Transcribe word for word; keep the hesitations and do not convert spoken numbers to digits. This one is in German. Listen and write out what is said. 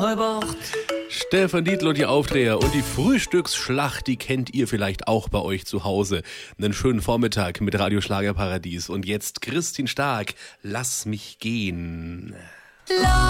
Heubart. Stefan Dietl und die Aufdreher und die Frühstücksschlacht, die kennt ihr vielleicht auch bei euch zu Hause. Einen schönen Vormittag mit Radio Schlagerparadies. Und jetzt Christin Stark, lass mich gehen.